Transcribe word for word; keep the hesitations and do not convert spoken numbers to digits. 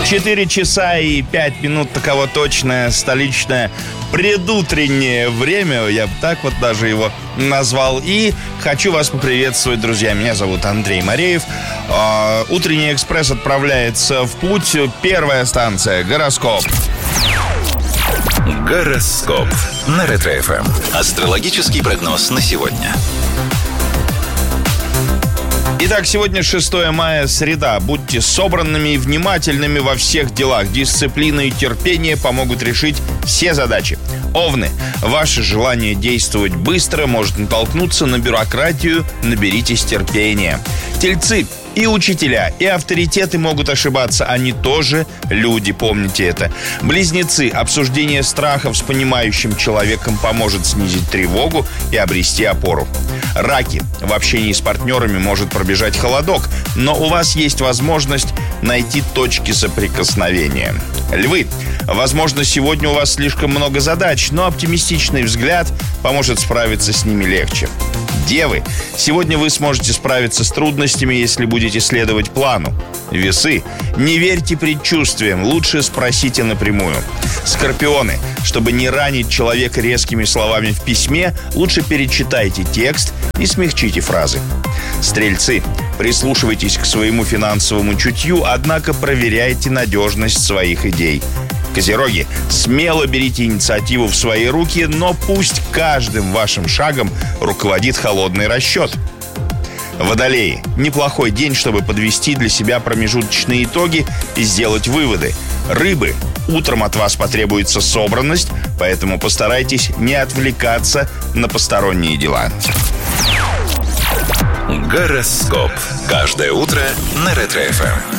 четыре часа и пять минут, таково точное столичное предутреннее время. Я бы так вот даже его назвал. И хочу вас поприветствовать, друзья. Меня зовут Андрей Мореев. Утренний экспресс отправляется в путь. Первая станция — гороскоп. Гороскоп на Ретро-эф эм. Астрологический прогноз на сегодня. Итак, сегодня шестое мая, среда. Будьте собранными и внимательными во всех делах. Дисциплина и терпение помогут решить все задачи. Овны, ваше желание действовать быстро может натолкнуться на бюрократию. Наберитесь терпения. Тельцы, и учителя, и авторитеты могут ошибаться. Они тоже люди, помните это. Близнецы, обсуждение страхов с понимающим человеком поможет снизить тревогу и обрести опору. Раки, в общении с партнерами может пробежать холодок, но у вас есть возможность найти точки соприкосновения. Львы, возможно, сегодня у вас слишком много задач, но оптимистичный взгляд поможет справиться с ними легче. Девы, сегодня вы сможете справиться с трудностями, если будете следовать плану. Весы, не верьте предчувствиям, лучше спросите напрямую. Скорпионы, чтобы не ранить человека резкими словами в письме, лучше перечитайте текст и смягчите фразы. Стрельцы, прислушивайтесь к своему финансовому чутью, однако проверяйте надежность своих идей. Козероги, смело берите инициативу в свои руки, но пусть каждым вашим шагом руководит холодный расчет. Водолеи, неплохой день, чтобы подвести для себя промежуточные итоги и сделать выводы. Рыбы, утром от вас потребуется собранность, поэтому постарайтесь не отвлекаться на посторонние дела. Гороскоп. Каждое утро на Ретро-эф эм.